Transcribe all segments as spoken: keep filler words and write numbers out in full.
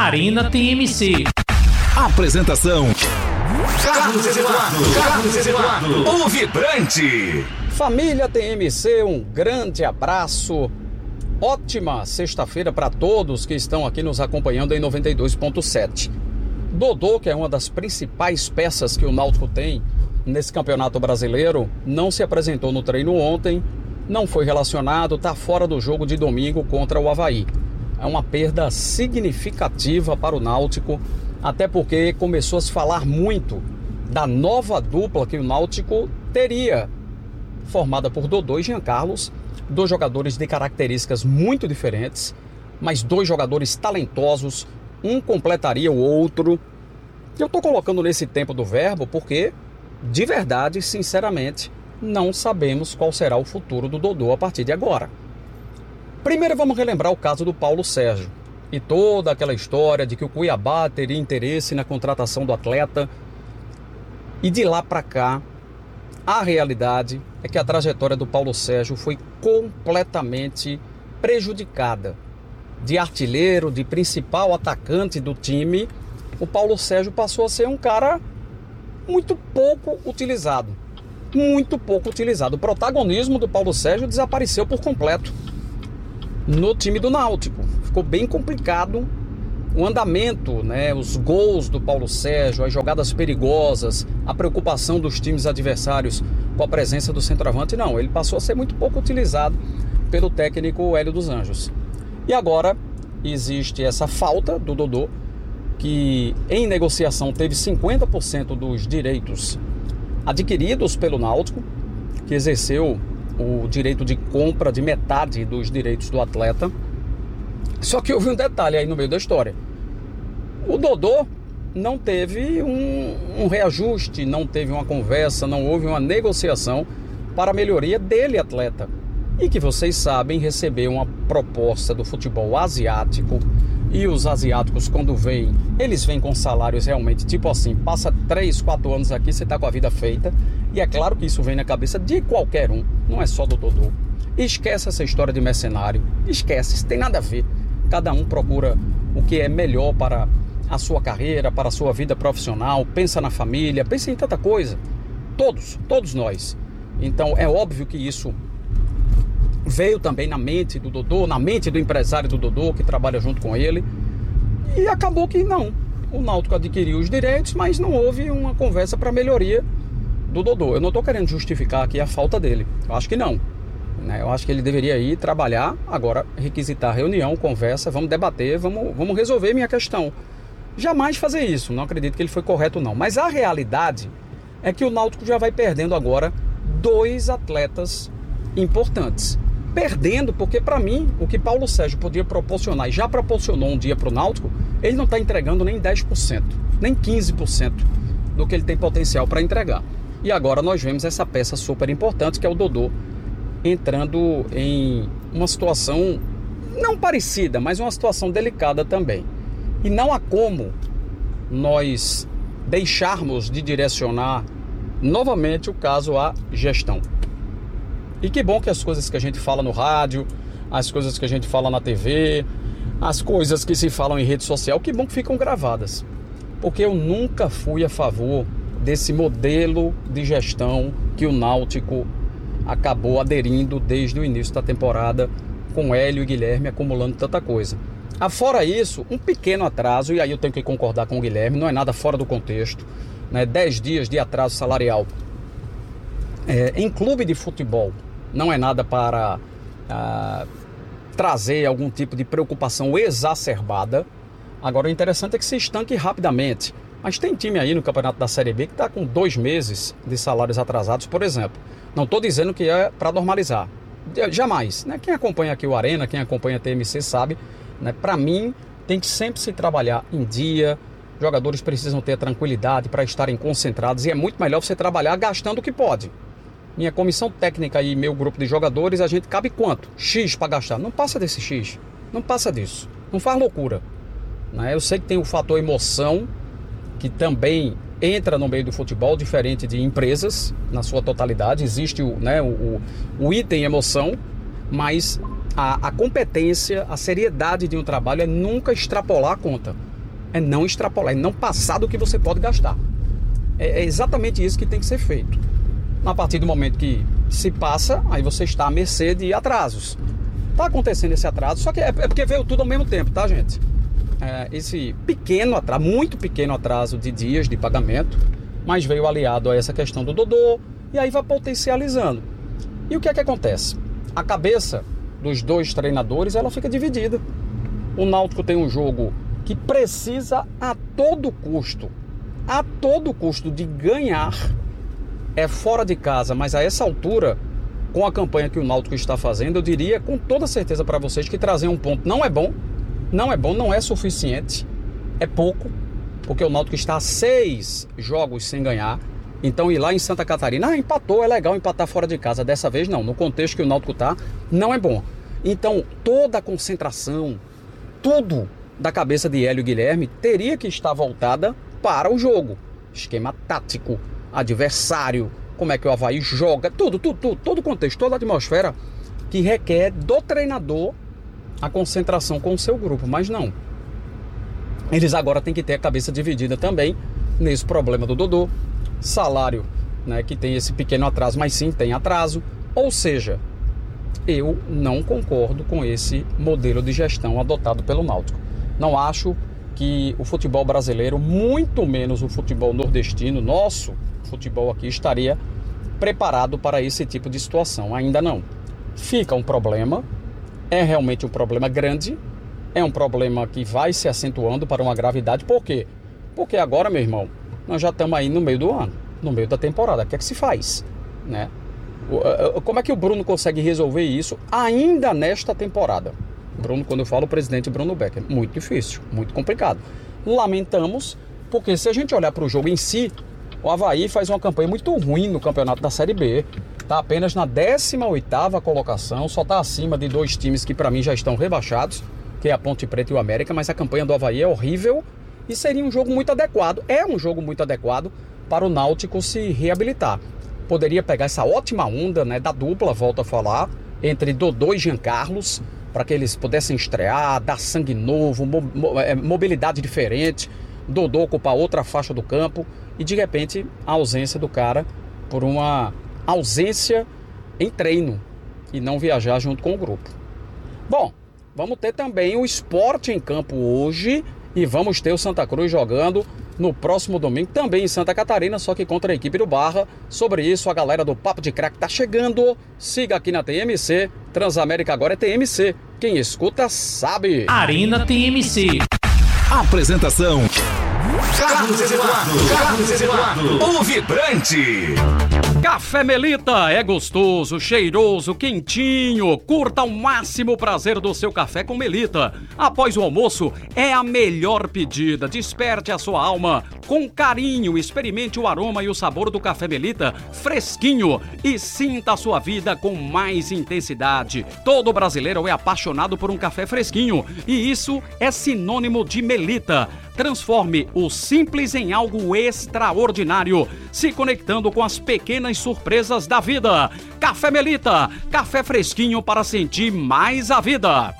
Arena T M C. Apresentação: Carlos Eduardo. Carlos Eduardo, o vibrante. Família T M C, um grande abraço. Ótima sexta-feira para todos que estão aqui nos acompanhando em noventa e dois ponto sete. Dodô, que é uma das principais peças que o Náutico tem nesse campeonato brasileiro, não se apresentou no treino ontem, não foi relacionado, está fora do jogo de domingo contra o Avaí. É uma perda significativa para o Náutico, até porque começou a se falar muito da nova dupla que o Náutico teria, formada por Dodô e Jean Carlos, dois jogadores de características muito diferentes, mas dois jogadores talentosos, um completaria o outro. Eu estou colocando nesse tempo do verbo porque, de verdade, sinceramente, não sabemos qual será o futuro do Dodô a partir de agora. Primeiro vamos relembrar o caso do Paulo Sérgio e toda aquela história de que o Cuiabá teria interesse na contratação do atleta, e de lá para cá a realidade é que a trajetória do Paulo Sérgio foi completamente prejudicada. De artilheiro, de principal atacante do time, o Paulo Sérgio passou a ser um cara muito pouco utilizado. Muito pouco utilizado. O protagonismo do Paulo Sérgio desapareceu por completo no time do Náutico. Ficou bem complicado o andamento, né, os gols do Paulo Sérgio, as jogadas perigosas, a preocupação dos times adversários com a presença do centroavante. Não, ele passou a ser muito pouco utilizado pelo técnico Hélio dos Anjos. E agora existe essa falta do Dodô, que em negociação teve cinquenta por cento dos direitos adquiridos pelo Náutico, que exerceu o direito de compra de metade dos direitos do atleta. Só que houve um detalhe aí no meio da história. O Dodô não teve um, um reajuste, não teve uma conversa, não houve uma negociação para a melhoria dele, atleta. E que vocês sabem, recebeu uma proposta do futebol asiático. E os asiáticos, quando vêm, eles vêm com salários realmente tipo assim, passa três, quatro anos aqui, você está com a vida feita. E é claro que isso vem na cabeça de qualquer um, não é só do Dodô. Esquece essa história de mercenário, esquece, isso tem nada a ver. Cada um procura o que é melhor para a sua carreira, para a sua vida profissional, pensa na família, pensa em tanta coisa. Todos, todos nós. Então é óbvio que isso veio também na mente do Dodô, na mente do empresário do Dodô, que trabalha junto com ele. E acabou que não. O Náutico adquiriu os direitos, mas não houve uma conversa para melhoria do Dodô. Eu não estou querendo justificar aqui a falta dele. Eu acho que não. Eu acho que ele deveria ir trabalhar, agora requisitar reunião, conversa, vamos debater, vamos, vamos resolver minha questão. Jamais fazer isso, não acredito que ele foi correto não. Mas a realidade é que o Náutico já vai perdendo agora dois atletas importantes. Perdendo porque, para mim, o que Paulo Sérgio podia proporcionar e já proporcionou um dia para o Náutico, ele não está entregando nem dez por cento, nem quinze por cento do que ele tem potencial para entregar. E agora nós vemos essa peça super importante que é o Dodô, entrando em uma situação não parecida, mas uma situação delicada também. E não há como nós deixarmos de direcionar novamente o caso à gestão. E que bom que as coisas que a gente fala no rádio, as coisas que a gente fala na T V, as coisas que se falam em rede social, que bom que ficam gravadas. Porque eu nunca fui a favor desse modelo de gestão que o Náutico acabou aderindo desde o início da temporada, com Hélio e Guilherme acumulando tanta coisa. Afora isso, um pequeno atraso, e aí eu tenho que concordar com o Guilherme, não é nada fora do contexto, né? dez dias de atraso salarial é, em clube de futebol não é nada para ah, trazer algum tipo de preocupação exacerbada. Agora o interessante é que se estanque rapidamente. Mas tem time aí no campeonato da Série B que está com dois meses de salários atrasados, por exemplo. Não estou dizendo que é para normalizar. Jamais. Né? Quem acompanha aqui o Arena, quem acompanha a T M C sabe, né? Para mim tem que sempre se trabalhar em dia. Jogadores precisam ter tranquilidade para estarem concentrados. E é muito melhor você trabalhar gastando o que pode. Minha comissão técnica e meu grupo de jogadores, a gente cabe quanto? X para gastar. Não passa desse X. Não passa disso. Não faz loucura. Né? Eu sei que tem o fator emoção, que também entra no meio do futebol, diferente de empresas, na sua totalidade. Existe o, né, o, o item emoção, mas a, a competência, a seriedade de um trabalho é nunca extrapolar a conta. É não extrapolar, é não passar do que você pode gastar. É, é exatamente isso que tem que ser feito. A partir do momento que se passa, aí você está à mercê de atrasos. Está acontecendo esse atraso, só que é, é porque veio tudo ao mesmo tempo, tá, gente? É, esse pequeno atraso, muito pequeno atraso de dias de pagamento, mas veio aliado a essa questão do Dodô, e aí vai potencializando. E o que é que acontece? A cabeça dos dois treinadores, ela fica dividida. O Náutico tem um jogo que precisa a todo custo, a todo custo de ganhar. É fora de casa, mas a essa altura, com a campanha que o Náutico está fazendo, eu diria com toda certeza para vocês que trazer um ponto não é bom, não é bom, não é suficiente, é pouco, porque o Náutico está a seis jogos sem ganhar. Então ir lá em Santa Catarina, ah, empatou, é legal empatar fora de casa. Dessa vez não, no contexto que o Náutico está, não é bom. Então toda a concentração, tudo da cabeça de Hélio Guilherme teria que estar voltada para o jogo. Esquema tático, adversário, como é que o Avaí joga, tudo, tudo, tudo, todo o contexto, toda a atmosfera que requer do treinador a concentração com o seu grupo, mas não. Eles agora têm que ter a cabeça dividida também nesse problema do Dodô, salário, né, que tem esse pequeno atraso, mas sim tem atraso, ou seja, eu não concordo com esse modelo de gestão adotado pelo Náutico. Não acho que o futebol brasileiro, muito menos o futebol nordestino, nosso futebol aqui, estaria preparado para esse tipo de situação. Ainda não. Fica um problema, é realmente um problema grande, é um problema que vai se acentuando para uma gravidade. Por quê? Porque agora, meu irmão, nós já estamos aí no meio do ano, no meio da temporada. O que é que se faz, né? Como é que o Bruno consegue resolver isso ainda nesta temporada? Bruno, quando eu falo o presidente Bruno Becker, muito difícil, muito complicado. Lamentamos, porque se a gente olhar para o jogo em si, o Avaí faz uma campanha muito ruim no campeonato da Série B. Está apenas na décima oitava colocação, só está acima de dois times que para mim já estão rebaixados, que é a Ponte Preta e o América, mas a campanha do Avaí é horrível e seria um jogo muito adequado, é um jogo muito adequado para o Náutico se reabilitar. Poderia pegar essa ótima onda, né, da dupla, volto a falar, entre Dodô e Jean Carlos, para que eles pudessem estrear, dar sangue novo, mo- mobilidade diferente, Dodô ocupar outra faixa do campo e de repente a ausência do cara por uma ausência em treino e não viajar junto com o grupo. Bom, vamos ter também o Sport em campo hoje e vamos ter o Santa Cruz jogando no próximo domingo, também em Santa Catarina, só que contra a equipe do Barra. Sobre isso, a galera do Papo de Crack tá chegando. Siga aqui na T M C. Transamérica agora é T M C. Quem escuta sabe. Arena T M C. Apresentação: Carlos Eduardo. Carlos Eduardo, o vibrante. Café Melita é gostoso, cheiroso, quentinho. Curta ao máximo o prazer do seu café com Melita. Após o almoço, é a melhor pedida. Desperte a sua alma com carinho. Experimente o aroma e o sabor do café Melita fresquinho e sinta a sua vida com mais intensidade. Todo brasileiro é apaixonado por um café fresquinho e isso é sinônimo de Melita. Transforme o simples em algo extraordinário, se conectando com as pequenas surpresas da vida. Café Melita, café fresquinho para sentir mais a vida.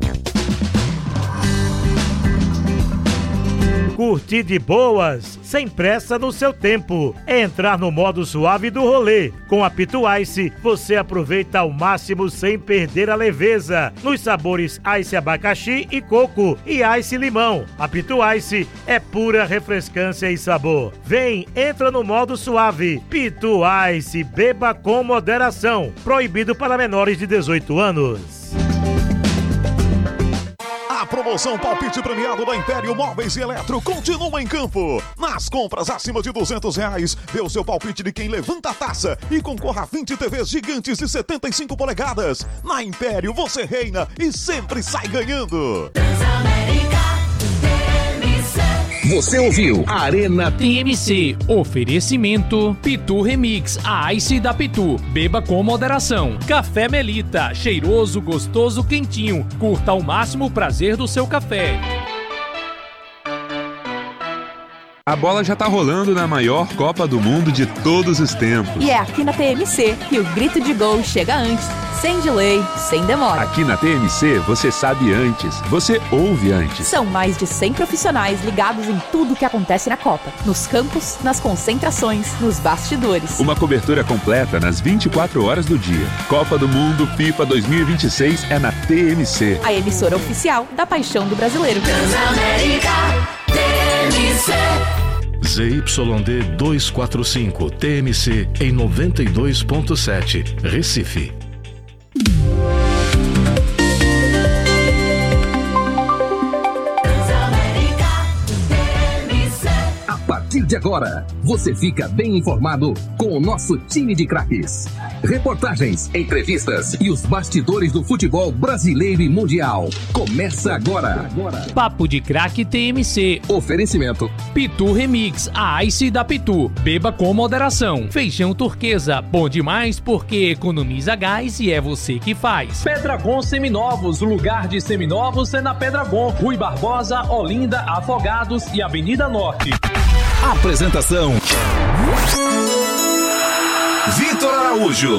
Curtir de boas, sem pressa no seu tempo. É entrar no modo suave do rolê. Com a Pitu Ice, você aproveita ao máximo sem perder a leveza. Nos sabores Ice abacaxi e coco e Ice limão. A Pitu Ice é pura refrescância e sabor. Vem, entra no modo suave. Pitu Ice, beba com moderação. Proibido para menores de dezoito anos. A promoção Palpite Premiado da Império Móveis e Eletro continua em campo. Nas compras acima de duzentos reais, dê o seu palpite de quem levanta a taça e concorra a vinte T Vs gigantes de setenta e cinco polegadas. Na Império você reina e sempre sai ganhando. Você ouviu Arena T M C. Oferecimento Pitu Remix, a Ice da Pitu. Beba com moderação. Café Melita, cheiroso, gostoso, quentinho. Curta ao máximo o prazer do seu café. A bola já tá rolando na maior Copa do Mundo de todos os tempos. E é aqui na T M C que o grito de gol chega antes, sem delay, sem demora. Aqui na T M C você sabe antes, você ouve antes. São mais de cem profissionais ligados em tudo que acontece na Copa. Nos campos, nas concentrações, nos bastidores. Uma cobertura completa nas vinte e quatro horas do dia. Copa do Mundo FIFA dois mil e vinte e seis é na T M C. A emissora oficial da paixão do brasileiro. Transamérica T M C. Z Y D duzentos e quarenta e cinco T M C em noventa e dois ponto sete, Recife. A partir de agora, você fica bem informado com o nosso time de craques. Reportagens, entrevistas e os bastidores do futebol brasileiro e mundial. Começa agora. Papo de Craque T M C. Oferecimento. Pitu Remix, a Ice da Pitu. Beba com moderação. Feijão turquesa, bom demais porque economiza gás e é você que faz. Pedragon Seminovos, o lugar de seminovos é na Pedragon. Rui Barbosa, Olinda, Afogados e Avenida Norte. Apresentação: Vitor Araújo.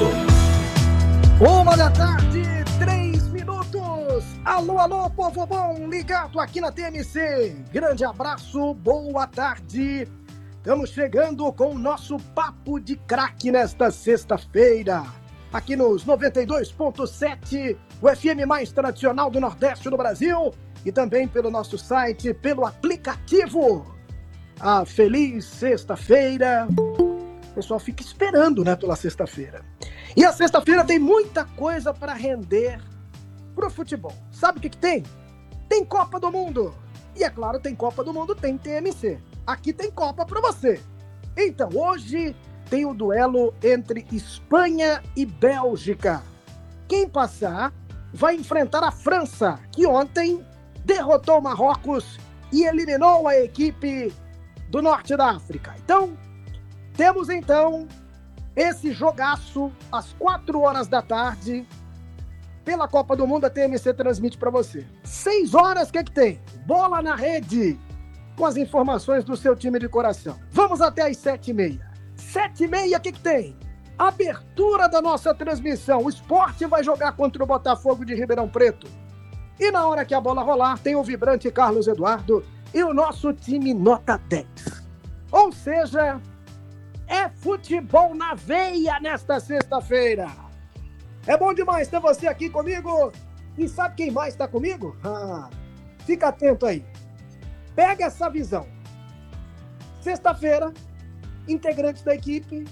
Uma da tarde, três minutos. Alô, alô, povo bom, ligado aqui na T M C. Grande abraço, boa tarde. Estamos chegando com o nosso Papo de Craque nesta sexta-feira. Aqui nos noventa e dois ponto sete, o F M mais tradicional do Nordeste do Brasil. E também pelo nosso site, pelo aplicativo. A feliz sexta-feira. O pessoal fica esperando, né, pela sexta-feira. E a sexta-feira tem muita coisa para render pro futebol. Sabe o que que tem? Tem Copa do Mundo. E é claro, tem Copa do Mundo, tem T M C. Aqui tem Copa para você. Então, hoje tem o duelo entre Espanha e Bélgica. Quem passar vai enfrentar a França, que ontem derrotou o Marrocos e eliminou a equipe do Norte da África. Então, temos então esse jogaço às quatro horas da tarde pela Copa do Mundo. A T M C transmite para você. seis horas, o que que tem? Bola na rede, com as informações do seu time de coração. Vamos até às sete e meia. sete e meia, o que que tem? Abertura da nossa transmissão. O Sport vai jogar contra o Botafogo de Ribeirão Preto. E na hora que a bola rolar, tem o vibrante Carlos Eduardo e o nosso time nota dez. Ou seja, é futebol na veia nesta sexta-feira. É bom demais ter você aqui comigo. E sabe quem mais está comigo? Ah, fica atento aí. Pega essa visão. Sexta-feira, integrantes da equipe.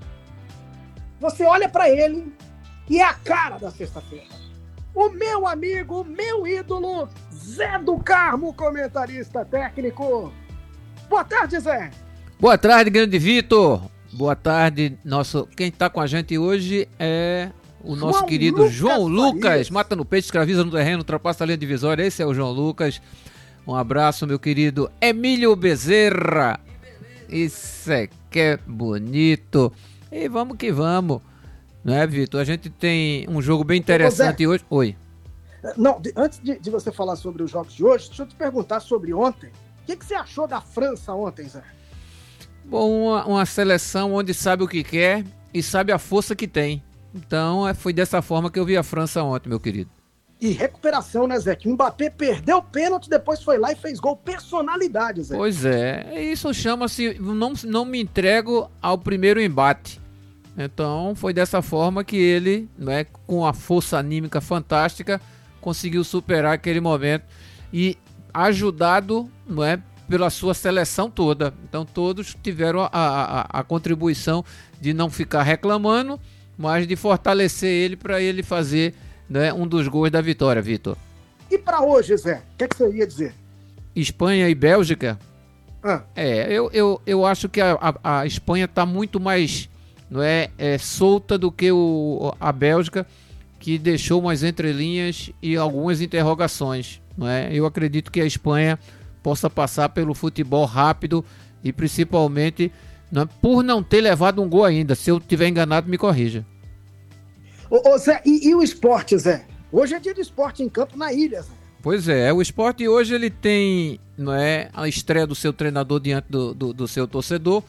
Você olha para ele e é a cara da sexta-feira. O meu amigo, o meu ídolo, Zé do Carmo, comentarista técnico. Boa tarde, Zé. Boa tarde, grande Vitor. Boa tarde, nosso... Quem está com a gente hoje é o nosso João querido Lucas João Lucas. Farias. Mata no peito, escraviza no terreno, ultrapassa a linha divisória. Esse é o João Lucas. Um abraço, meu querido Emílio Bezerra. Isso é que é bonito. E vamos que vamos. Não é, Vitor? A gente tem um jogo bem interessante hoje. Oi. Não, de, antes de, de você falar sobre os jogos de hoje, deixa eu te perguntar sobre ontem. O que, que você achou da França ontem, Zé? Bom, uma, uma seleção onde sabe o que quer e sabe a força que tem. Então, é, foi dessa forma que eu vi a França ontem, meu querido. E recuperação, né, Zé? Que o Mbappé perdeu o pênalti, depois foi lá e fez gol. Personalidade, Zé. Pois é. Isso chama-se não, não me entrego ao primeiro embate. Então, foi dessa forma que ele, né, com a força anímica fantástica, conseguiu superar aquele momento e ajudado, não é, pela sua seleção toda. Então, todos tiveram a, a, a contribuição de não ficar reclamando, mas de fortalecer ele para ele fazer, né, um dos gols da vitória, Vitor. E para hoje, Zé, o que, é que você ia dizer? Espanha e Bélgica? Ah. É, eu, eu, eu acho que a, a, a Espanha está muito mais... não é, é solta do que o, a Bélgica, que deixou umas entrelinhas e algumas interrogações, não é? Eu acredito que a Espanha possa passar pelo futebol rápido e principalmente, não é, por não ter levado um gol ainda. Se eu estiver enganado, me corrija. Ô, ô Zé, e, e o esporte, Zé? Hoje é dia de esporte em campo na ilha, Zé. Pois é, o Sport hoje ele tem, não é, a estreia do seu treinador diante do, do, do seu torcedor.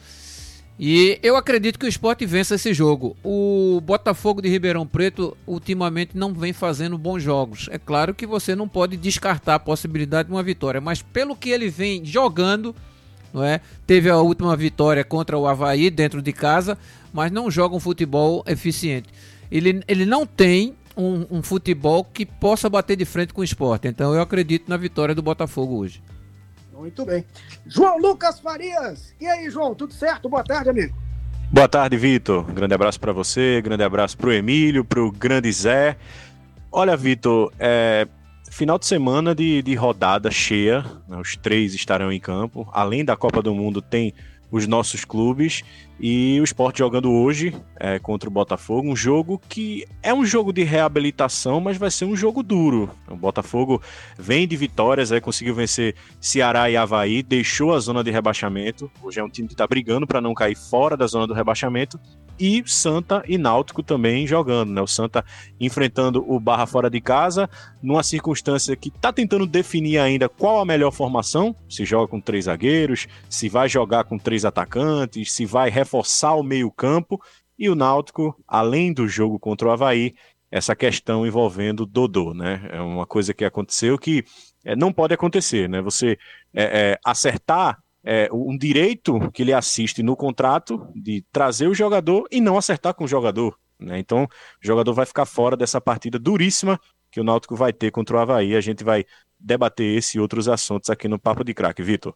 E eu acredito que o Sport vença esse jogo. O Botafogo de Ribeirão Preto ultimamente não vem fazendo bons jogos. É claro que você não pode descartar a possibilidade de uma vitória, mas pelo que ele vem jogando, não é? Teve a última vitória contra o Avaí dentro de casa, mas não joga um futebol eficiente. Ele, ele não tem um, um futebol que possa bater de frente com o Sport. Então eu acredito na vitória do Botafogo hoje. Muito bem. João Lucas Farias. E aí, João, tudo certo? Boa tarde, amigo. Boa tarde, Vitor. Grande abraço para você, grande abraço para o Emílio, para o grande Zé. Olha, Vitor, é, final de semana de, de rodada cheia, né, os três estarão em campo. Além da Copa do Mundo, tem os nossos clubes e o Sport jogando hoje é, contra o Botafogo, um jogo que é um jogo de reabilitação, mas vai ser um jogo duro. O Botafogo vem de vitórias, aí conseguiu vencer Ceará e Avaí, deixou a zona de rebaixamento, hoje é um time que está brigando para não cair fora da zona do rebaixamento, e Santa e Náutico também jogando, né? O Santa enfrentando o Barra fora de casa, numa circunstância que está tentando definir ainda qual a melhor formação, se joga com três zagueiros, se vai jogar com três atacantes, se vai reforçar o meio campo, e o Náutico, além do jogo contra o Avaí, essa questão envolvendo Dodô, né? É uma coisa que aconteceu que é, não pode acontecer, né? Você é, é, acertar É, um direito que lhe assiste no contrato de trazer o jogador e não acertar com o jogador, né? Então, o jogador vai ficar fora dessa partida duríssima que o Náutico vai ter contra o Avaí. A gente vai debater esse e outros assuntos aqui no Papo de Craque, Vitor.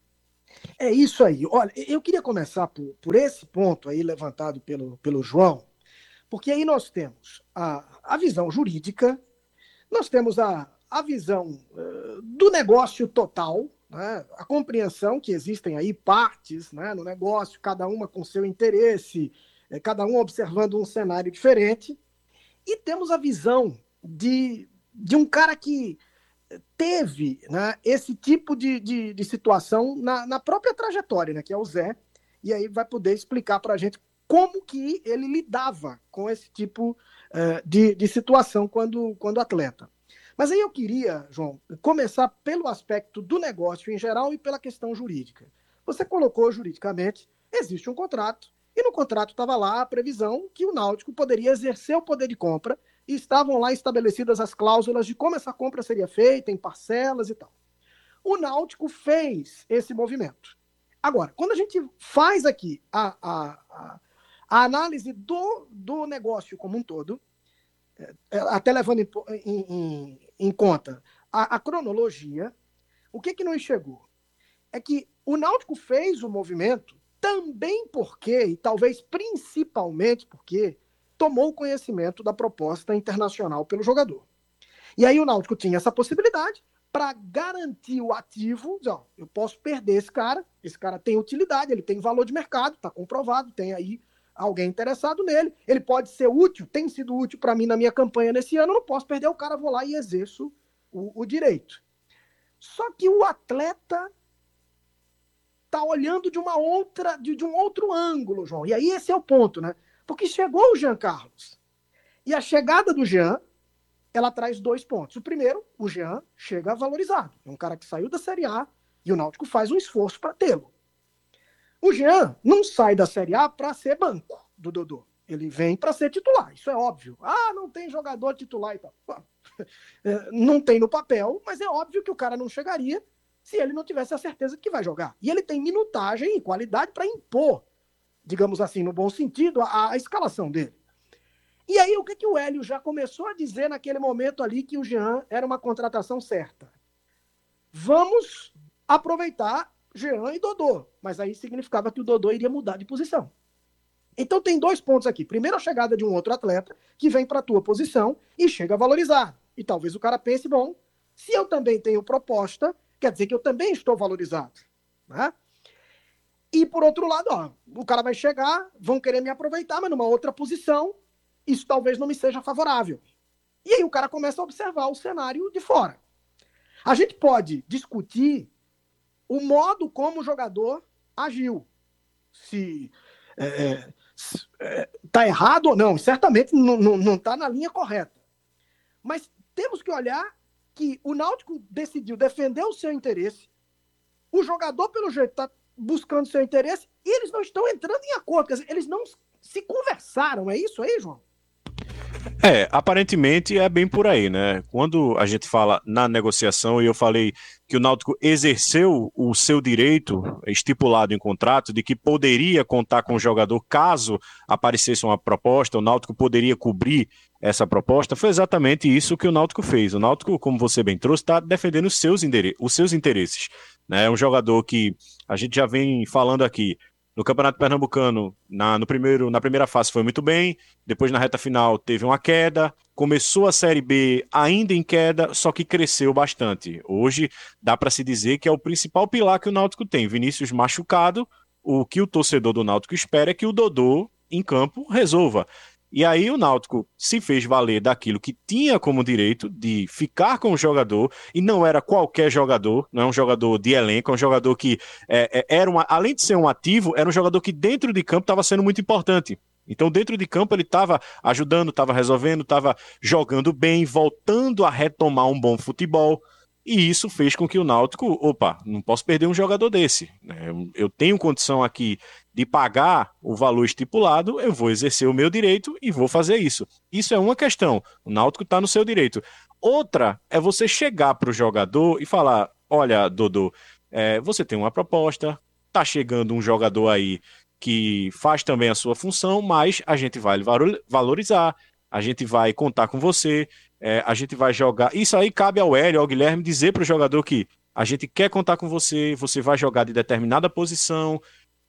É isso aí. Olha, eu queria começar por, por esse ponto aí levantado pelo, pelo João, porque aí nós temos a, a visão jurídica, nós temos a, a visão uh, do negócio total, né? A compreensão que existem aí partes, né, no negócio, cada uma com seu interesse, cada um observando um cenário diferente, e temos a visão de, de um cara que teve, né, esse tipo de, de, de situação na, na própria trajetória, né, que é o Zé, e aí vai poder explicar para a gente como que ele lidava com esse tipo uh, de, de situação quando, quando atleta. Mas aí eu queria, João, começar pelo aspecto do negócio em geral e pela questão jurídica. Você colocou juridicamente, existe um contrato, e no contrato estava lá a previsão que o Náutico poderia exercer o poder de compra, e estavam lá estabelecidas as cláusulas de como essa compra seria feita, em parcelas e tal. O Náutico fez esse movimento. Agora, quando a gente faz aqui a, a, a, a análise do, do negócio como um todo, até levando em, em, em conta a, a cronologia, o que que nos chegou? É que o Náutico fez o movimento também porque, e talvez principalmente porque, tomou conhecimento da proposta internacional pelo jogador. E aí o Náutico tinha essa possibilidade para garantir o ativo, diz, ó, eu posso perder esse cara, esse cara tem utilidade, ele tem valor de mercado, está comprovado, tem aí alguém interessado nele, ele pode ser útil, tem sido útil para mim na minha campanha nesse ano, eu não posso perder o cara, vou lá e exerço o, o direito. Só que o atleta está olhando de uma outra, de, de um outro ângulo, João. E aí esse é o ponto, né? Porque chegou o Jean Carlos. E a chegada do Jean, ela traz dois pontos. O primeiro, o Jean chega valorizado. É um cara que saiu da Série A e o Náutico faz um esforço para tê-lo. O Jean não sai da Série A para ser banco do Dodô. Ele vem para ser titular, isso é óbvio. Ah, não tem jogador titular e tal. Não tem no papel, mas é óbvio que o cara não chegaria se ele não tivesse a certeza de que vai jogar. E ele tem minutagem e qualidade para impor, digamos assim, no bom sentido, a, a escalação dele. E aí, o que, que o Hélio já começou a dizer naquele momento ali que o Jean era uma contratação certa? Vamos aproveitar Jean e Dodô, mas aí significava que o Dodô iria mudar de posição. Então tem dois pontos aqui. Primeiro, a chegada de um outro atleta que vem para a tua posição e chega valorizado. E talvez o cara pense, bom, se eu também tenho proposta, quer dizer que eu também estou valorizado, né? E por outro lado, ó, o cara vai chegar, vão querer me aproveitar, mas numa outra posição, isso talvez não me seja favorável. E aí o cara começa a observar o cenário de fora. A gente pode discutir o modo como o jogador agiu. Se é, está errado ou não. Certamente não está na linha correta. Mas temos que olhar que o Náutico decidiu defender o seu interesse, o jogador, pelo jeito, está buscando seu interesse, e eles não estão entrando em acordo, quer dizer, eles não se conversaram, é isso aí, João? É, aparentemente é bem por aí, né? Quando a gente fala na negociação, e eu falei que o Náutico exerceu o seu direito estipulado em contrato de que poderia contar com o jogador caso aparecesse uma proposta, o Náutico poderia cobrir essa proposta, foi exatamente isso que o Náutico fez. O Náutico, como você bem trouxe, está defendendo os seus, os seus interesses. Né? É um jogador que a gente já vem falando aqui, no Campeonato Pernambucano, na, no primeiro, na primeira fase foi muito bem, depois na reta final teve uma queda, começou a Série B ainda em queda, só que cresceu bastante. Hoje dá para se dizer que é o principal pilar que o Náutico tem. Vinícius machucado, o que o torcedor do Náutico espera é que o Dodô em campo resolva. E aí o Náutico se fez valer daquilo que tinha como direito de ficar com o jogador, e não era qualquer jogador, não é um jogador de elenco, é um jogador que é, é, era uma, além de ser um ativo, era um jogador que dentro de campo estava sendo muito importante. Então dentro de campo ele estava ajudando, estava resolvendo, estava jogando bem, voltando a retomar um bom futebol. E isso fez com que o Náutico, opa, não posso perder um jogador desse. Eu tenho condição aqui de pagar o valor estipulado, eu vou exercer o meu direito e vou fazer isso. Isso é uma questão, o Náutico está no seu direito. Outra é você chegar para o jogador e falar, olha, Dodô, é, você tem uma proposta, tá chegando um jogador aí que faz também a sua função, mas a gente vai valorizar, a gente vai contar com você, é, a gente vai jogar. Isso aí cabe ao Hélio, ao Guilherme, dizer para o jogador que a gente quer contar com você, você vai jogar de determinada posição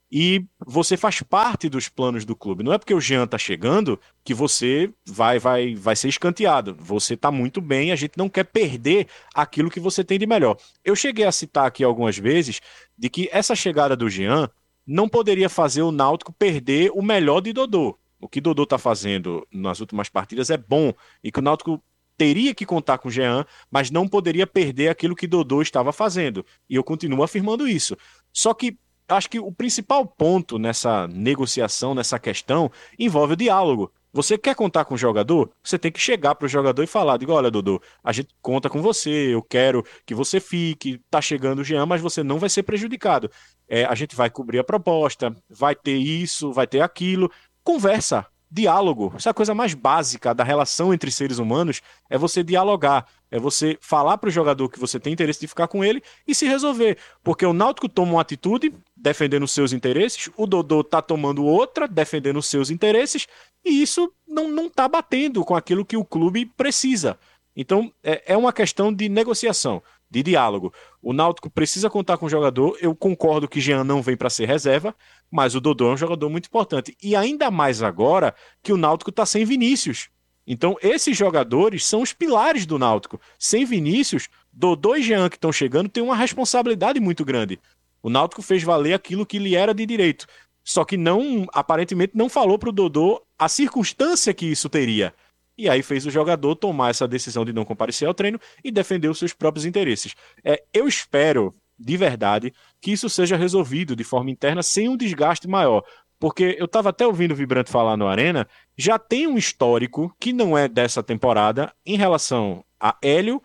e você faz parte dos planos do clube. Não é porque o Jean tá chegando que você vai, vai, vai ser escanteado. Você tá muito bem, a gente não quer perder aquilo que você tem de melhor. Eu cheguei a citar aqui algumas vezes de que essa chegada do Jean não poderia fazer o Náutico perder o melhor de Dodô. O que Dodô tá fazendo nas últimas partidas é bom e que o Náutico teria que contar com o Jean, mas não poderia perder aquilo que Dodô estava fazendo. E eu continuo afirmando isso. Só que acho que o principal ponto nessa negociação, nessa questão, envolve o diálogo. Você quer contar com o jogador? Você tem que chegar para o jogador e falar, digo, olha, Dodô, a gente conta com você, eu quero que você fique, tá chegando o Jean, mas você não vai ser prejudicado. É, a gente vai cobrir a proposta, vai ter isso, vai ter aquilo. Conversa, diálogo. Essa é a coisa mais básica da relação entre seres humanos, é você dialogar, é você falar para o jogador que você tem interesse de ficar com ele e se resolver. Porque o Náutico toma uma atitude defendendo os seus interesses, o Dodô tá tomando outra defendendo os seus interesses, e isso não, não tá batendo com aquilo que o clube precisa. Então, é, é uma questão de negociação, de diálogo. O Náutico precisa contar com o jogador, eu concordo que Jean não vem para ser reserva, mas o Dodô é um jogador muito importante. E ainda mais agora que o Náutico tá sem Vinícius. Então, esses jogadores são os pilares do Náutico. Sem Vinícius, Dodô e Jean que estão chegando têm uma responsabilidade muito grande. O Náutico fez valer aquilo que lhe era de direito. Só que não, aparentemente não falou para o Dodô a circunstância que isso teria. E aí fez o jogador tomar essa decisão de não comparecer ao treino e defender os seus próprios interesses. É, eu espero, de verdade, que isso seja resolvido de forma interna sem um desgaste maior. Porque eu estava até ouvindo o Vibrante falar no Arena, já tem um histórico que não é dessa temporada em relação a Hélio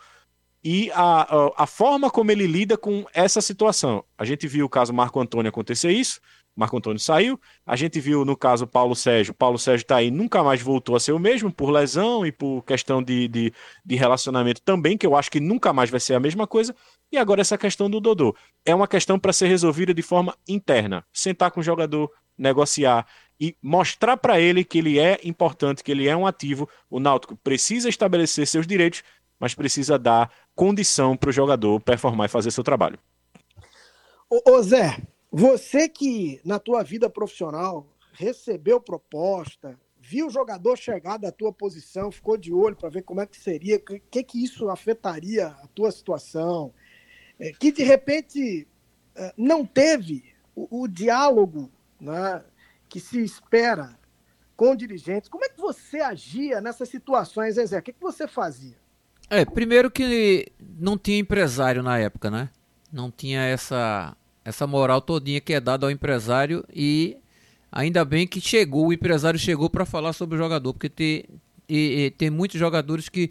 e a, a, a forma como ele lida com essa situação. A gente viu o caso Marco Antônio acontecer isso, Marco Antônio saiu, a gente viu no caso Paulo Sérgio, Paulo Sérgio tá aí, nunca mais voltou a ser o mesmo por lesão e por questão de, de, de relacionamento também, que eu acho que nunca mais vai ser a mesma coisa, e agora essa questão do Dodô. É uma questão para ser resolvida de forma interna, sentar com o jogador, negociar e mostrar para ele que ele é importante, que ele é um ativo. O Náutico precisa estabelecer seus direitos, mas precisa dar condição para o jogador performar e fazer seu trabalho. Ô, ô Zé, você que na tua vida profissional recebeu proposta, viu o jogador chegar da tua posição, ficou de olho para ver como é que seria, o que, que isso afetaria a tua situação, que de repente não teve o, o diálogo, né, que se espera com dirigentes. Como é que você agia nessas situações, Zé? O que, que você fazia? É, primeiro que não tinha empresário na época, né? Não tinha essa, essa moral todinha que é dada ao empresário, e ainda bem que chegou, o empresário chegou para falar sobre o jogador, porque tem, e, e, tem muitos jogadores que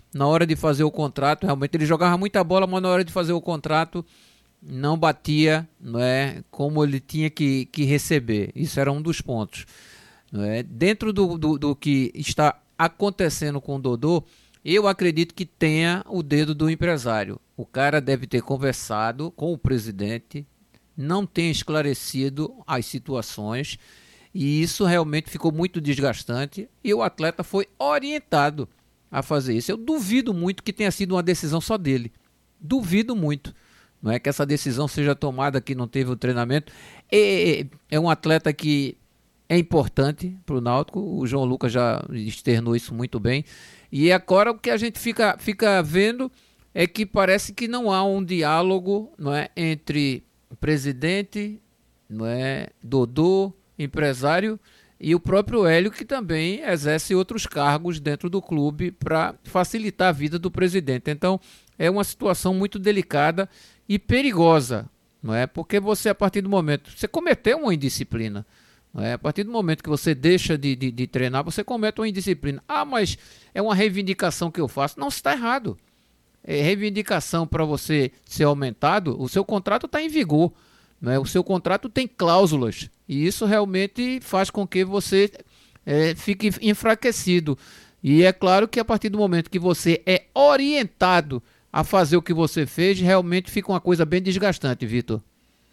na hora de fazer o contrato, realmente ele jogava muita bola, mas na hora de fazer o contrato não batia, não é, como ele tinha que, que receber. Isso era um dos pontos. Não é? Dentro do, do, do que está acontecendo com o Dodô, eu acredito que tenha o dedo do empresário. O cara deve ter conversado com o presidente, não tem esclarecido as situações, e isso realmente ficou muito desgastante, e o atleta foi orientado a fazer isso. Eu duvido muito que tenha sido uma decisão só dele. Duvido muito. Não é que essa decisão seja tomada que não teve o treinamento. É, é um atleta que é importante para o Náutico, o João Lucas já externou isso muito bem. E agora o que a gente fica, fica vendo é que parece que não há um diálogo, não é, entre o presidente, não é, Dodô, empresário, e o próprio Hélio, que também exerce outros cargos dentro do clube para facilitar a vida do presidente. Então é uma situação muito delicada e perigosa, não é? Porque você, a partir do momento, você cometeu uma indisciplina, não é? A partir do momento que você deixa de, de, de treinar, você comete uma indisciplina. Ah, mas é uma reivindicação que eu faço. Não, está errado. É reivindicação para você ser aumentado, o seu contrato está em vigor, não é? O seu contrato tem cláusulas, e isso realmente faz com que você é, fique enfraquecido. E é claro que a partir do momento que você é orientado a fazer o que você fez, realmente fica uma coisa bem desgastante, Vitor.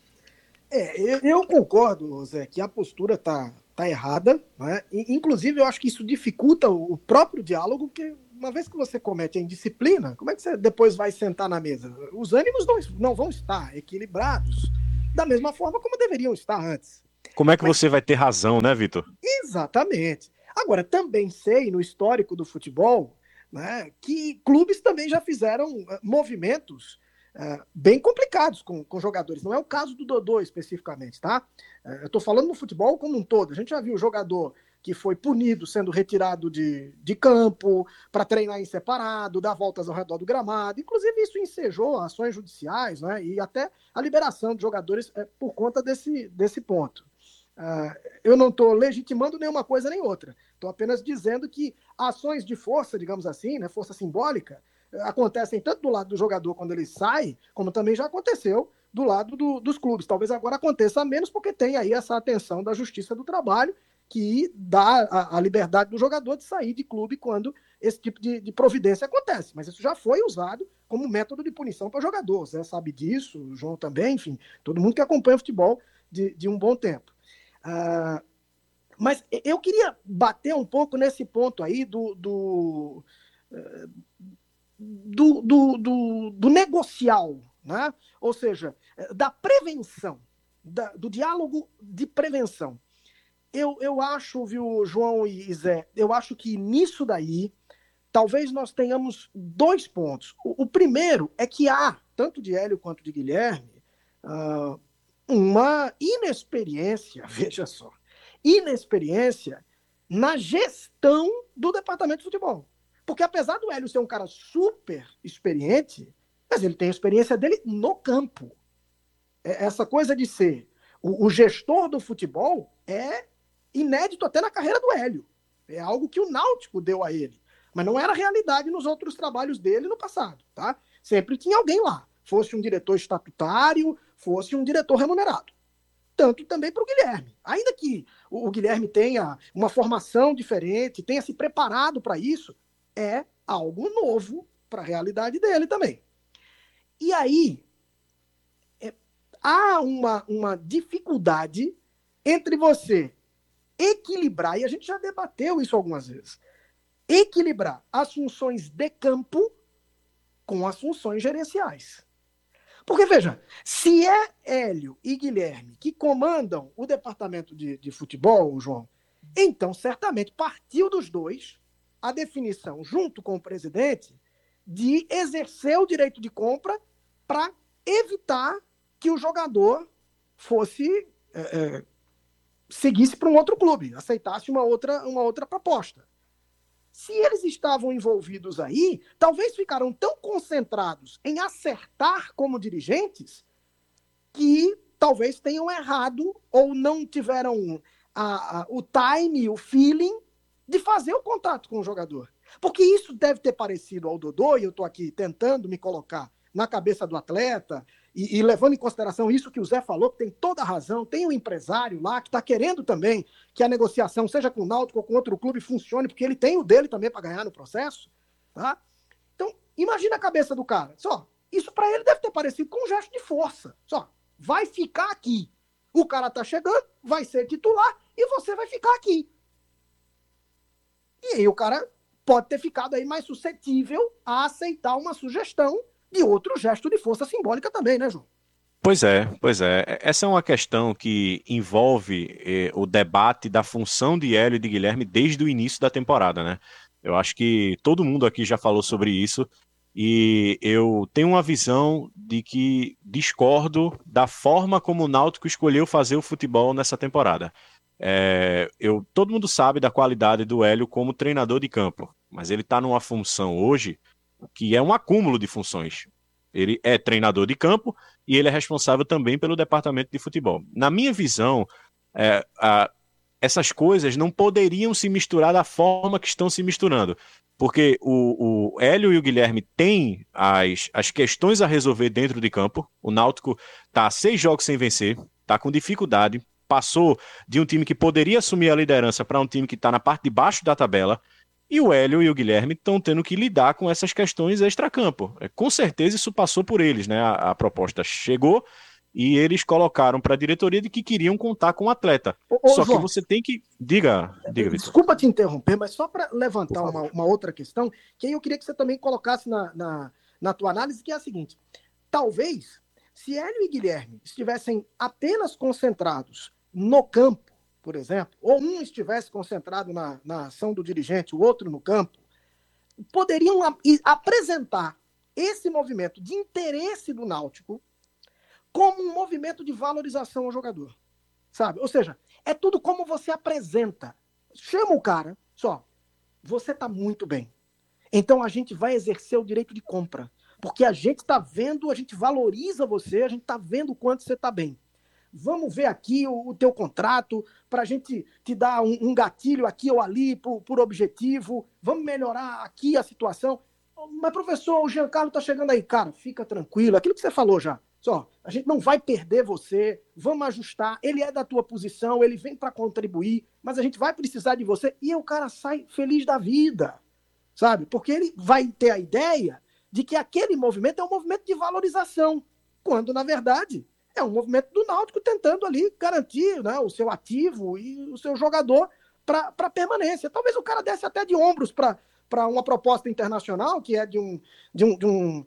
É, eu, eu concordo, Zé, que a postura está tá errada, né? E, inclusive eu acho que isso dificulta o, o próprio diálogo, porque uma vez que você comete a indisciplina, como é que você depois vai sentar na mesa? Os ânimos não, não vão estar equilibrados da mesma forma como deveriam estar antes. Como é que Mas, você vai ter razão, né, Vitor? Exatamente. Agora, também sei, no histórico do futebol, né, que clubes também já fizeram uh, movimentos uh, bem complicados com, com jogadores. Não é o caso do Dodô especificamente, tá? Uh, eu estou falando no futebol como um todo. A gente já viu o jogador que foi punido sendo retirado de, de campo para treinar em separado, dar voltas ao redor do gramado. Inclusive, isso ensejou ações judiciais, né, e até a liberação de jogadores uh, por conta desse, desse ponto. Uh, eu não estou legitimando nenhuma coisa nem outra. Estou apenas dizendo que ações de força, digamos assim, né, força simbólica, uh, acontecem tanto do lado do jogador quando ele sai, como também já aconteceu do lado do, dos clubes. Talvez agora aconteça menos porque tem aí essa atenção da Justiça do Trabalho, que dá a, a liberdade do jogador de sair de clube quando esse tipo de, de providência acontece. Mas isso já foi usado como método de punição para o jogador. O Zé sabe disso, o João também, enfim, todo mundo que acompanha o futebol de, de um bom tempo. Uh, mas eu queria bater um pouco nesse ponto aí do, do, uh, do, do, do, do negocial, né? Ou seja, da prevenção, da, do diálogo de prevenção. Eu, eu acho, viu, João e Zé, eu acho que nisso daí, talvez nós tenhamos dois pontos. O, o primeiro é que há, tanto de Hélio quanto de Guilherme, uh, uma inexperiência, veja só, inexperiência na gestão do departamento de futebol. Porque apesar do Hélio ser um cara super experiente, mas ele tem a experiência dele no campo. Essa coisa de ser o, o gestor do futebol é inédito até na carreira do Hélio. É algo que o Náutico deu a ele. Mas não era realidade nos outros trabalhos dele no passado, tá? Sempre tinha alguém lá. Fosse um diretor estatutário, fosse um diretor remunerado. Tanto também para o Guilherme. Ainda que o, o Guilherme tenha uma formação diferente, tenha se preparado para isso, é algo novo para a realidade dele também. E aí, é, há uma, uma dificuldade entre você equilibrar, e a gente já debateu isso algumas vezes, equilibrar as funções de campo com as funções gerenciais. Porque, veja, se é Hélio e Guilherme que comandam o departamento de, de futebol, João, então certamente partiu dos dois a definição, junto com o presidente, de exercer o direito de compra para evitar que o jogador fosse é, é, seguisse para um outro clube, aceitasse uma outra, uma outra proposta. Se eles estavam envolvidos aí, talvez ficaram tão concentrados em acertar como dirigentes que talvez tenham errado ou não tiveram a, a, o time, o feeling de fazer o contato com o jogador. Porque isso deve ter parecido ao Dodô, e eu estou aqui tentando me colocar na cabeça do atleta, e, e levando em consideração isso que o Zé falou, que tem toda a razão, tem um empresário lá que está querendo também que a negociação, seja com o Náutico ou com outro clube, funcione, porque ele tem o dele também para ganhar no processo, tá? Então, imagina a cabeça do cara. Só, isso para ele deve ter parecido com um gesto de força. Só, vai ficar aqui. O cara tá chegando, vai ser titular e você vai ficar aqui. E aí o cara pode ter ficado aí mais suscetível a aceitar uma sugestão de outro gesto de força simbólica também, né, João? Pois é, pois é. Essa é uma questão que envolve eh, o debate da função de Hélio e de Guilherme desde o início da temporada, né? Eu acho que todo mundo aqui já falou sobre isso e eu tenho uma visão de que discordo da forma como o Náutico escolheu fazer o futebol nessa temporada. É, eu, todo mundo sabe da qualidade do Hélio como treinador de campo, mas ele está numa função hoje que é um acúmulo de funções. Ele é treinador de campo e ele é responsável também pelo departamento de futebol. Na minha visão, é, a, essas coisas não poderiam se misturar da forma que estão se misturando, porque o, o Hélio e o Guilherme têm as, as questões a resolver dentro de campo. O Náutico está a seis jogos sem vencer, está com dificuldade, passou de um time que poderia assumir a liderança para um time que está na parte de baixo da tabela, e o Hélio e o Guilherme estão tendo que lidar com essas questões extracampo. Com certeza isso passou por eles, né? A, a proposta chegou e eles colocaram para a diretoria de que queriam contar com o atleta. Ô, ô, Só João, que você tem que... Diga, diga, Vitor. Desculpa te interromper, mas só para levantar uma, uma outra questão, que aí eu queria que você também colocasse na, na, na tua análise, que é a seguinte. Talvez, se Hélio e Guilherme estivessem apenas concentrados no campo, por exemplo, ou um estivesse concentrado na, na ação do dirigente, o outro no campo, poderiam a, apresentar esse movimento de interesse do Náutico como um movimento de valorização ao jogador, sabe? Ou seja, é tudo como você apresenta. Chama o cara, só, você está muito bem. Então a gente vai exercer o direito de compra, porque a gente está vendo, a gente valoriza você, a gente está vendo o quanto você está bem. Vamos ver aqui o, o teu contrato para a gente te dar um, um gatilho aqui ou ali por, por objetivo. Vamos melhorar aqui a situação. Mas, professor, o Giancarlo está chegando aí. Cara, fica tranquilo. Aquilo que você falou já. Só, a gente não vai perder você. Vamos ajustar. Ele é da tua posição, ele vem para contribuir, mas a gente vai precisar de você. E o cara sai feliz da vida, sabe? Porque ele vai ter a ideia de que aquele movimento é um movimento de valorização, quando, na verdade... é um movimento do Náutico tentando ali garantir, né, o seu ativo e o seu jogador para permanência. Talvez o cara desse até de ombros para uma proposta internacional, que é de, um, de, um, de, um,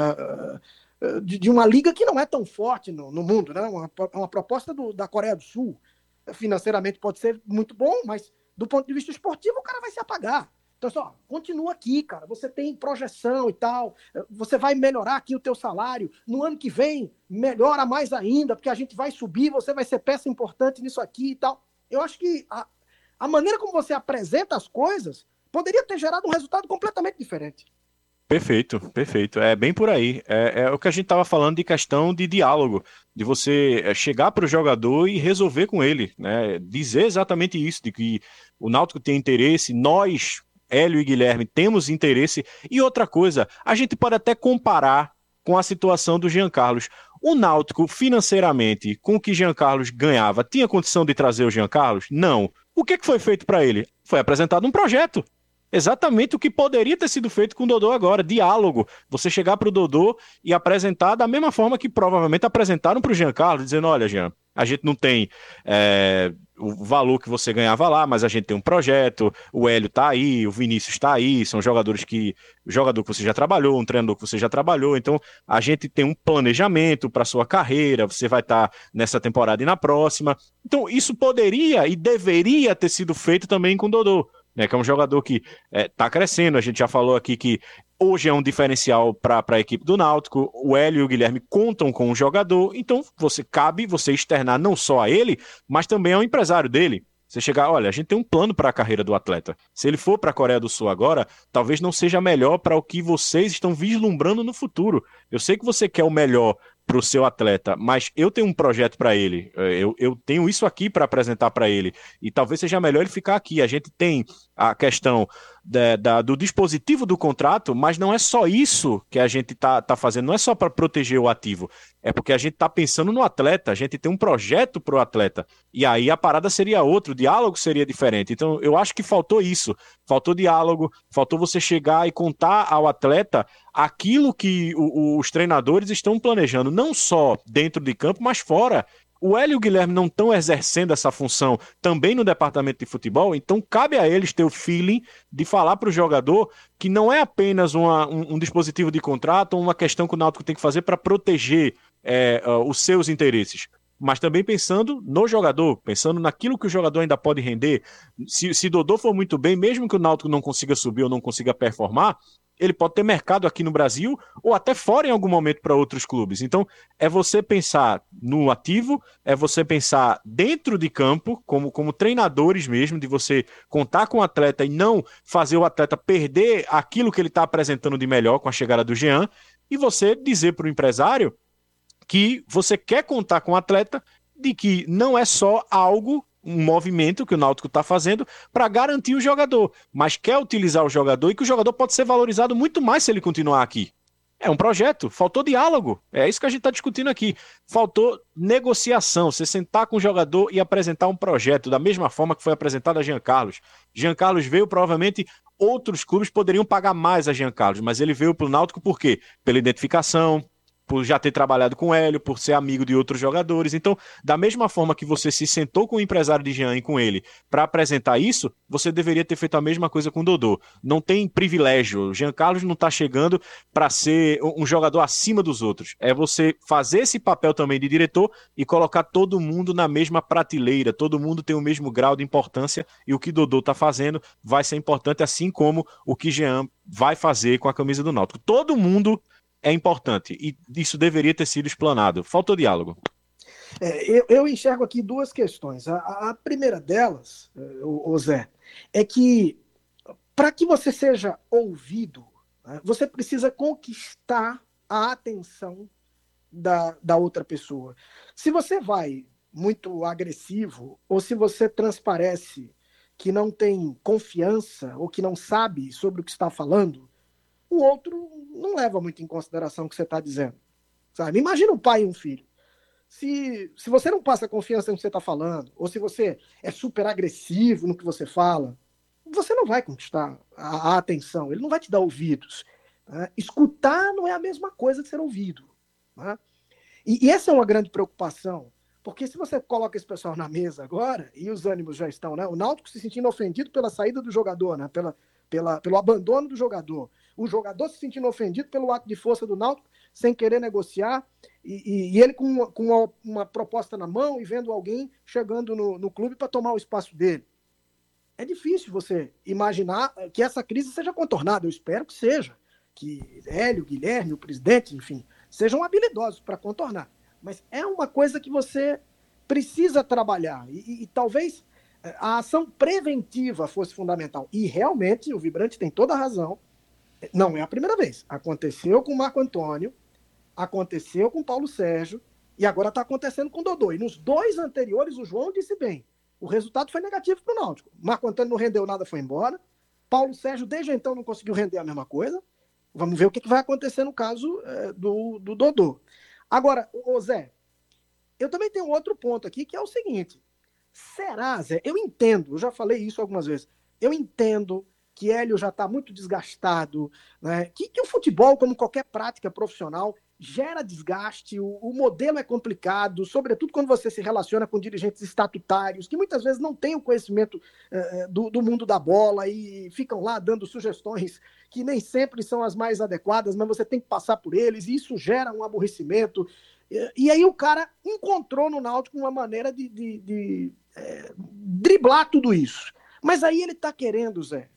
uh, de, de uma liga que não é tão forte no, no mundo, né? Uma, uma proposta do, da Coreia do Sul. Financeiramente pode ser muito bom, mas do ponto de vista esportivo o cara vai se apagar. Então, só, continua aqui, cara. Você tem projeção e tal. Você vai melhorar aqui o teu salário. No ano que vem, melhora mais ainda, porque a gente vai subir, você vai ser peça importante nisso aqui e tal. Eu acho que a, a maneira como você apresenta as coisas poderia ter gerado um resultado completamente diferente. Perfeito, perfeito. É bem por aí. É, é o que a gente estava falando de questão de diálogo, de você chegar para o jogador e resolver com ele, né? Dizer exatamente isso, de que o Náutico tem interesse, nós... Hélio e Guilherme temos interesse. E outra coisa, a gente pode até comparar com a situação do Jean Carlos. O Náutico, financeiramente, com o que Jean Carlos ganhava, tinha condição de trazer o Jean Carlos? Não. O que foi feito para ele? Foi apresentado um projeto. Exatamente o que poderia ter sido feito com o Dodô agora, diálogo. Você chegar para o Dodô e apresentar da mesma forma que provavelmente apresentaram para o Jean Carlos, dizendo, olha, Jean, a gente não tem é, o valor que você ganhava lá, mas a gente tem um projeto, o Hélio tá aí, o Vinícius tá aí, são jogadores que, jogador que você já trabalhou, um treinador que você já trabalhou, então a gente tem um planejamento para sua carreira, você vai estar tá nessa temporada e na próxima. Então isso poderia e deveria ter sido feito também com o Dodô, né, que é um jogador que está é, crescendo. A gente já falou aqui que hoje é um diferencial para a equipe do Náutico. O Hélio e o Guilherme contam com o jogador, então você cabe você externar não só a ele, mas também ao empresário dele. Você chegar, olha, a gente tem um plano para a carreira do atleta. Se ele for para a Coreia do Sul agora, talvez não seja melhor para o que vocês estão vislumbrando no futuro. Eu sei que você quer o melhor para o seu atleta, mas eu tenho um projeto para ele, eu, eu tenho isso aqui para apresentar para ele, e talvez seja melhor ele ficar aqui. A gente tem a questão da, da, do dispositivo do contrato, mas não é só isso que a gente está tá fazendo, não é só para proteger o ativo, é porque a gente está pensando no atleta, a gente tem um projeto para o atleta, e aí a parada seria outra, o diálogo seria diferente. Então eu acho que faltou isso, faltou diálogo, faltou você chegar e contar ao atleta aquilo que o, os treinadores estão planejando, não só dentro de campo, mas fora. O Hélio e o Guilherme não estão exercendo essa função também no departamento de futebol, então cabe a eles ter o feeling de falar para o jogador que não é apenas uma, um, um dispositivo de contrato ou uma questão que o Náutico tem que fazer para proteger é, uh, os seus interesses, mas também pensando no jogador, pensando naquilo que o jogador ainda pode render. Se, se Dodô for muito bem, mesmo que o Náutico não consiga subir ou não consiga performar, ele pode ter mercado aqui no Brasil ou até fora em algum momento para outros clubes. Então, é você pensar no ativo, é você pensar dentro de campo, como, como treinadores mesmo, de você contar com o atleta e não fazer o atleta perder aquilo que ele está apresentando de melhor com a chegada do Jean, e você dizer para o empresário que você quer contar com o atleta, de que não é só algo, um movimento que o Náutico está fazendo para garantir o jogador, mas quer utilizar o jogador e que o jogador pode ser valorizado muito mais se ele continuar aqui. É um projeto, faltou diálogo, é isso que a gente está discutindo aqui. Faltou negociação, você sentar com o jogador e apresentar um projeto, da mesma forma que foi apresentado a Jean Carlos. Jean Carlos veio, provavelmente outros clubes poderiam pagar mais a Jean Carlos, mas ele veio para o Náutico por quê? Pela identificação, por já ter trabalhado com o Hélio, por ser amigo de outros jogadores. Então, da mesma forma que você se sentou com o empresário de Jean e com ele para apresentar isso, você deveria ter feito a mesma coisa com o Dodô. Não tem privilégio. O Jean Carlos não está chegando para ser um jogador acima dos outros. É você fazer esse papel também de diretor e colocar todo mundo na mesma prateleira. Todo mundo tem o mesmo grau de importância e o que Dodô está fazendo vai ser importante, assim como o que Jean vai fazer com a camisa do Náutico. Todo mundo é importante e isso deveria ter sido explanado. Faltou diálogo. É, eu, eu enxergo aqui duas questões. A, a primeira delas, o, o Zé, é que para que você seja ouvido, né, você precisa conquistar a atenção da, da outra pessoa. Se você vai muito agressivo ou se você transparece que não tem confiança ou que não sabe sobre o que está falando, o outro não leva muito em consideração o que você está dizendo. Sabe? Imagina um pai e um filho. Se, se você não passa confiança no que você está falando, ou se você é super agressivo no que você fala, você não vai conquistar a, a atenção, ele não vai te dar ouvidos. Né? Escutar não é a mesma coisa que ser ouvido. Né? E, e essa é uma grande preocupação, porque se você coloca esse pessoal na mesa agora, e os ânimos já estão, né? O Náutico se sentindo ofendido pela saída do jogador, né? pela, pela, pelo abandono do jogador, o jogador se sentindo ofendido pelo ato de força do Náutico, sem querer negociar, e, e, e ele com, uma, com uma, uma proposta na mão e vendo alguém chegando no, no clube para tomar o espaço dele. É difícil você imaginar que essa crise seja contornada. Eu espero que seja, que Hélio, Guilherme, o presidente, enfim, sejam habilidosos para contornar. Mas é uma coisa que você precisa trabalhar, e, e, e talvez a ação preventiva fosse fundamental. E realmente o Vibrante tem toda a razão. Não é a primeira vez. Aconteceu com o Marco Antônio, aconteceu com o Paulo Sérgio e agora está acontecendo com o Dodô. E nos dois anteriores, o João disse bem, o resultado foi negativo para o Náutico. Marco Antônio não rendeu nada, foi embora. Paulo Sérgio, desde então, não conseguiu render a mesma coisa. Vamos ver o que, que vai acontecer no caso é, do, do Dodô. Agora, ô Zé, eu também tenho outro ponto aqui, que é o seguinte. Será, Zé? Eu entendo, eu já falei isso algumas vezes, eu entendo que Hélio já está muito desgastado, né? que, que o futebol, como qualquer prática profissional, gera desgaste, o, o modelo é complicado, sobretudo quando você se relaciona com dirigentes estatutários, que muitas vezes não têm o conhecimento uh, do, do mundo da bola e ficam lá dando sugestões que nem sempre são as mais adequadas, mas você tem que passar por eles, e isso gera um aborrecimento. E, e aí o cara encontrou no Náutico uma maneira de, de, de é, driblar tudo isso. Mas aí ele está querendo, Zé,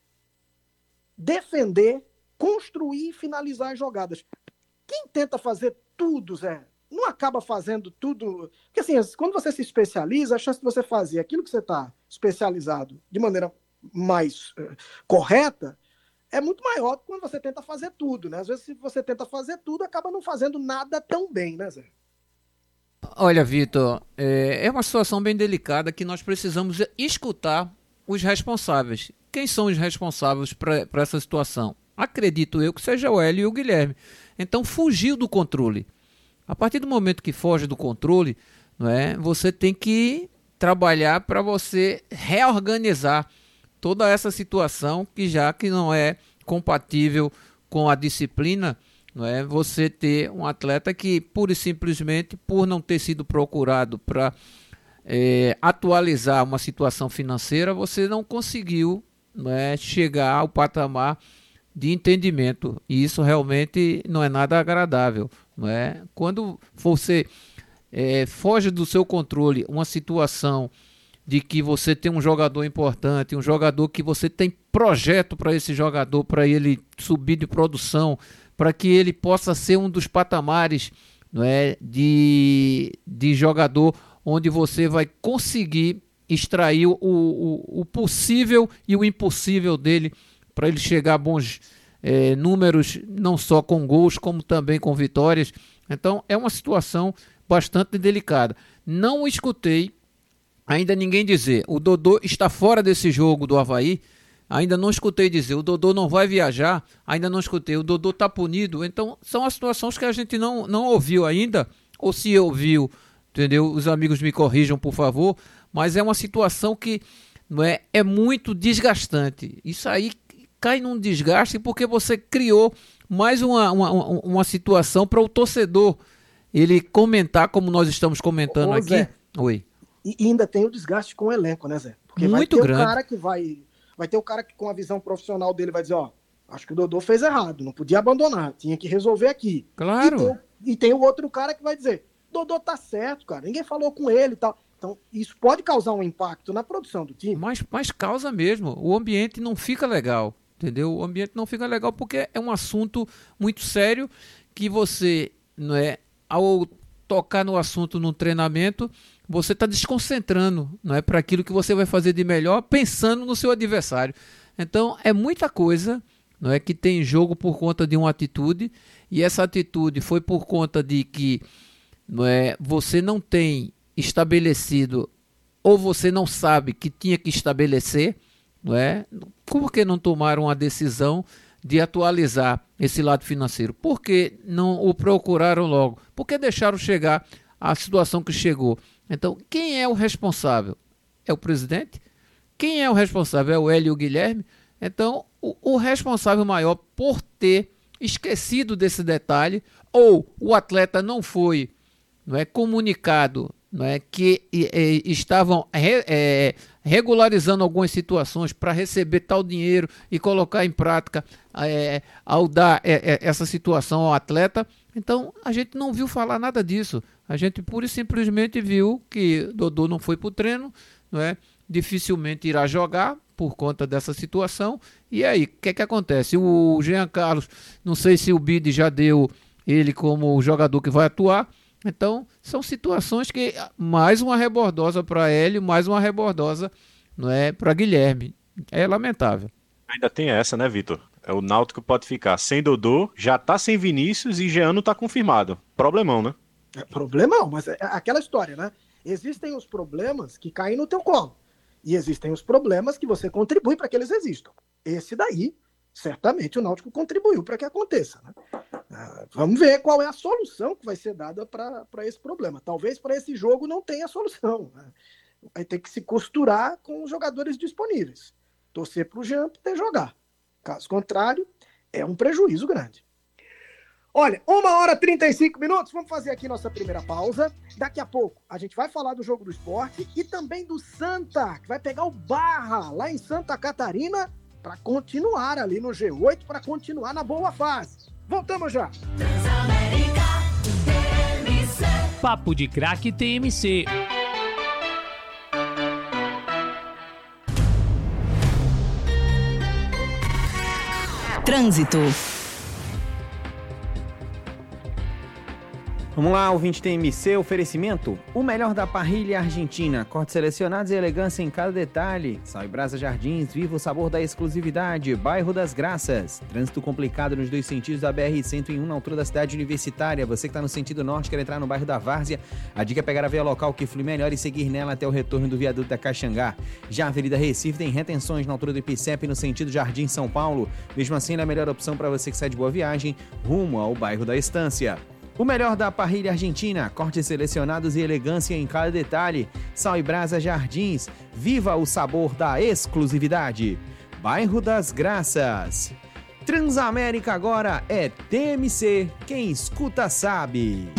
defender, construir e finalizar as jogadas. Quem tenta fazer tudo, Zé, não acaba fazendo tudo... Porque assim, quando você se especializa, a chance de você fazer aquilo que você está especializado de maneira mais uh, correta é muito maior do que quando você tenta fazer tudo, né? Às vezes, se você tenta fazer tudo, acaba não fazendo nada tão bem, né, Zé? Olha, Vitor, é, é uma situação bem delicada que nós precisamos escutar os responsáveis. quem são os responsáveis para essa situação? Acredito eu que seja o Hélio e o Guilherme. Então fugiu do controle. A partir do momento que foge do controle, não é, você tem que trabalhar para você reorganizar toda essa situação que já que não é compatível com a disciplina, não é, você ter um atleta que pura e simplesmente por não ter sido procurado para é, atualizar uma situação financeira, você não conseguiu, não é, chegar ao patamar de entendimento, e isso realmente não é nada agradável, não é? Quando você é, foge do seu controle uma situação de que você tem um jogador importante, um jogador que você tem projeto para esse jogador, para ele subir de produção, para que ele possa ser um dos patamares, não é, de, de jogador onde você vai conseguir extrair o, o, o possível e o impossível dele, para ele chegar a bons é, números, não só com gols, como também com vitórias. Então é uma situação bastante delicada. Não escutei ainda ninguém dizer, o Dodô está fora desse jogo do Avaí, ainda não escutei dizer, o Dodô não vai viajar, ainda não escutei, o Dodô está punido. Então são as situações que a gente não, não ouviu ainda, ou se ouviu, entendeu? Os amigos me corrijam, por favor, mas é uma situação que não é, é muito desgastante. Isso aí cai num desgaste porque você criou mais uma, uma, uma situação para o torcedor ele comentar como nós estamos comentando. Ô, aqui. Zé, Oi. E ainda tem o desgaste com o elenco, né, Zé? Porque muito vai ter grande. o cara que vai, vai ter o cara que com a visão profissional dele vai dizer, ó, acho que o Dodô fez errado, não podia abandonar, tinha que resolver aqui. Claro. E tem, e tem o outro cara que vai dizer, Dodô tá certo, cara, ninguém falou com ele e tal. Então, isso pode causar um impacto na produção do time. Mas, mas causa mesmo. O ambiente não fica legal, entendeu? O ambiente não fica legal porque é um assunto muito sério que você, não é, ao tocar no assunto no treinamento, você está desconcentrando, não é, para aquilo que você vai fazer de melhor, pensando no seu adversário. Então, é muita coisa, não é, que tem em jogo por conta de uma atitude, e essa atitude foi por conta de que, não é, você não tem estabelecido, ou você não sabe que tinha que estabelecer, não é? Por que não tomaram a decisão de atualizar esse lado financeiro? Por que não o procuraram logo? Por que deixaram chegar a situação que chegou? Então, quem é o responsável? É o presidente? Quem é o responsável? É o Hélio e o Guilherme? Então, o, o responsável maior por ter esquecido desse detalhe, ou o atleta não foi, não é, comunicado, não é, que e, e, estavam re, é, regularizando algumas situações para receber tal dinheiro e colocar em prática é, ao dar é, é, essa situação ao atleta. Então a gente não viu falar nada disso. A gente pura e simplesmente viu que Dodô não foi para o treino, não é? Dificilmente irá jogar por conta dessa situação. E aí, o que é que acontece? O Jean Carlos, não sei se o Bide já deu ele como jogador que vai atuar. Então, são situações que, mais uma rebordosa para Hélio, mais uma rebordosa, não é, para Guilherme. É lamentável. Ainda tem essa, né, Vitor? É, o Náutico pode ficar sem Dodô, já tá sem Vinícius e Jean não tá confirmado. Problemão, né? É problemão, mas é aquela história, né? Existem os problemas que caem no teu colo. E existem os problemas que você contribui para que eles existam. Esse daí, certamente o Náutico contribuiu para que aconteça, né? Ah, vamos ver qual é a solução que vai ser dada para esse problema. Talvez para esse jogo não tenha solução, né? Vai ter que se costurar com os jogadores disponíveis. Torcer para o Jean poder jogar. Caso contrário, é um prejuízo grande. Olha, uma hora e trinta e cinco minutos, vamos fazer aqui nossa primeira pausa. Daqui a pouco a gente vai falar do jogo do Sport e também do Santa, que vai pegar o Barra lá em Santa Catarina para continuar ali no G oito, para continuar na boa fase. Voltamos já. Papo de Craque T M C. Trânsito. Vamos lá, ouvinte T M C, oferecimento. O melhor da parrilha argentina. Cortes selecionados e elegância em cada detalhe. Sal e Brasa Jardins, viva o sabor da exclusividade. Bairro das Graças. Trânsito complicado nos dois sentidos da B R cento e um, na altura da cidade universitária. Você que está no sentido norte, quer entrar no bairro da Várzea, a dica é pegar a via local que flui melhor e seguir nela até o retorno do viaduto da Caxangá. Já a Avenida Recife tem retenções na altura do Ipicep no sentido Jardim São Paulo. Mesmo assim, é a melhor opção para você que sai de Boa Viagem, rumo ao bairro da Estância. O melhor da parrilha argentina, cortes selecionados e elegância em cada detalhe. Sal e Brasa Jardins, viva o sabor da exclusividade. Bairro das Graças. Transamérica agora é T M C, quem escuta sabe.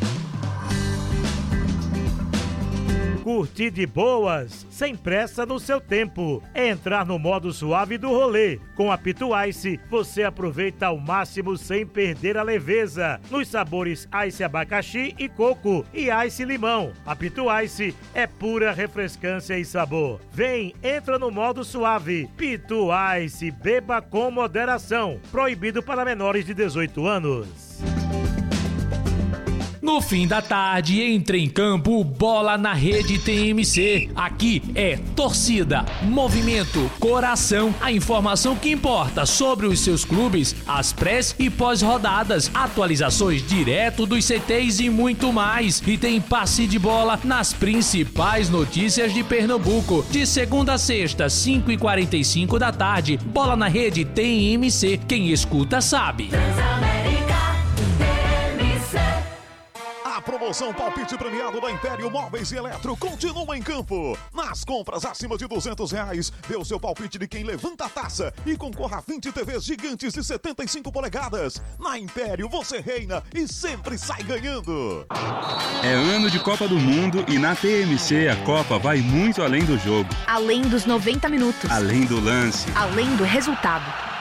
Curtir de boas, sem pressa no seu tempo. É entrar no modo suave do rolê. Com a Pito Ice, você aproveita ao máximo sem perder a leveza. Nos sabores Ice Abacaxi e Coco e Ice Limão. A Pito Ice é pura refrescância e sabor. Vem, entra no modo suave. Pito Ice, beba com moderação. Proibido para menores de dezoito anos. No fim da tarde, entre em campo, bola na rede T M C. Aqui é torcida, movimento, coração, a informação que importa sobre os seus clubes, as pré e pós-rodadas, atualizações direto dos C Ts e muito mais. E tem passe de bola nas principais notícias de Pernambuco. De segunda a sexta, cinco e quarenta e cinco da tarde, bola na rede T M C. Quem escuta sabe. A promoção Palpite Premiado da Império Móveis e Eletro continua em campo. Nas compras acima de duzentos reais, dê o seu palpite de quem levanta a taça e concorra a vinte T Vs gigantes de setenta e cinco polegadas. Na Império você reina e sempre sai ganhando. É ano de Copa do Mundo e na T M C a Copa vai muito além do jogo. Além dos noventa minutos. Além do lance. Além do resultado.